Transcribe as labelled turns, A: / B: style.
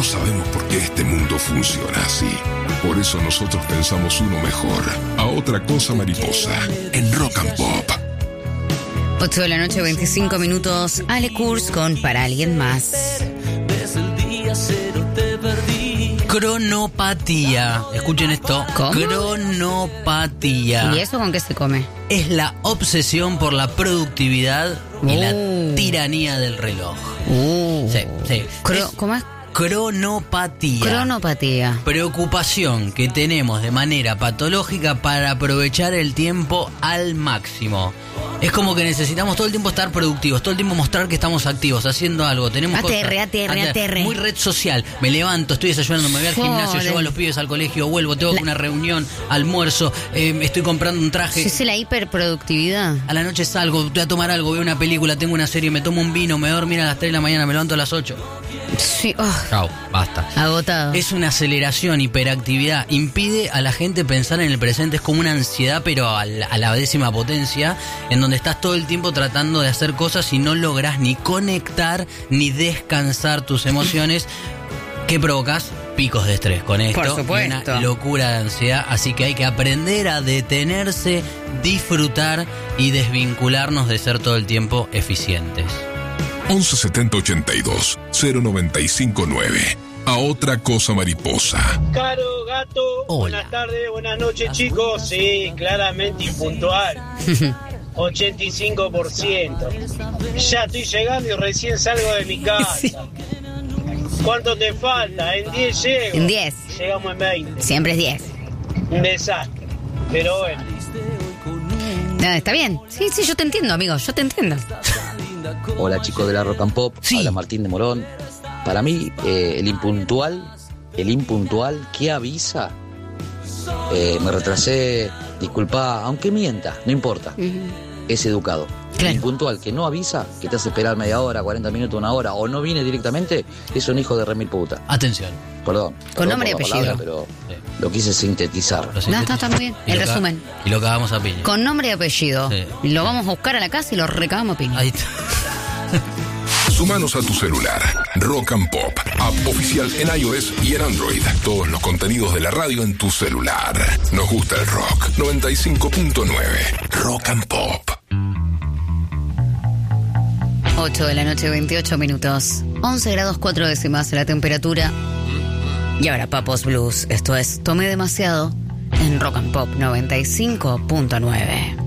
A: No sabemos por qué este mundo funciona así. Por eso nosotros pensamos uno mejor. A otra cosa mariposa, en Rock and Pop.
B: 8 de la noche, 25 minutos. Ale Kurz con Para Alguien Más.
C: Cronopatía. Escuchen esto.
B: ¿Cómo?
C: Cronopatía.
B: ¿Y eso con qué se come?
C: Es la obsesión por la productividad y la tiranía del reloj. Sí.
B: ¿Cómo es?
C: Cronopatía.
B: Cronopatía.
C: Preocupación que tenemos de manera patológica para aprovechar el tiempo al máximo. Es como que necesitamos todo el tiempo estar productivos, todo el tiempo mostrar que estamos activos, haciendo algo. Tenemos
B: ATR.
C: Muy red social. Me levanto, estoy desayunando, me voy al gimnasio, llevo a los pibes al colegio, vuelvo, tengo una reunión, almuerzo, estoy comprando un traje.
B: Es la hiperproductividad.
C: A la noche salgo, voy a tomar algo, veo una película, tengo una serie, me tomo un vino, me voy a dormir a las 3 de la mañana, me levanto a las 8.
B: Sí,
C: Chao, basta.
B: Agotado.
C: Es una aceleración, hiperactividad. Impide a la gente pensar en el presente. Es como una ansiedad, pero a la 10ª potencia, en donde estás todo el tiempo tratando de hacer cosas y no lográs ni conectar ni descansar tus emociones. ¿Qué provocas? Picos de estrés con esto.
B: Por supuesto.
C: Y una locura de ansiedad. Así que hay que aprender a detenerse, disfrutar y desvincularnos de ser todo el tiempo eficientes.
A: 11 70 82 095 9. A otra cosa mariposa.
D: Caro, gato,
C: Hola.
D: buenas tardes, buenas noches, chicos. Sí, claramente impuntual. 85%. Ya estoy llegando y recién salgo de mi casa.
B: Sí.
D: ¿Cuánto te falta? En 10 llego.
B: En 10.
D: Llegamos en 20.
B: Siempre es 10.
D: Un desastre. Pero bueno.
B: No, está bien. Sí, yo te entiendo, amigo. Yo te entiendo.
E: Hola chicos de la Rock and Pop,
C: Sí.
E: habla Martín de Morón. Para mí, el impuntual que avisa, me retrasé, disculpa, aunque mienta, no importa, es educado.
B: Claro.
E: El impuntual que no avisa, que te hace esperar media hora, 40 minutos, una hora, o no viene directamente, es un hijo de remil puta.
C: Atención.
E: Perdón.
B: Con
E: perdón
B: nombre y
E: por la
B: apellido.
E: palabra, pero
C: Sí.
E: lo quise sintetizar.
B: No, está muy bien. El resumen.
C: Y lo cagamos a piña.
B: Con nombre y apellido.
C: Sí.
B: Lo vamos a buscar a la casa y lo recabamos a piña.
C: Ahí está.
A: Sumanos a tu celular. Rock and Pop. App oficial en iOS y en Android. Todos los contenidos de la radio en tu celular. Nos gusta el rock. 95.9. Rock and Pop.
B: 8 de la noche, 28 minutos. 11 grados 4 décimas la temperatura. Y ahora Papos Blues. Esto es Tomé Demasiado en Rock and Pop 95.9.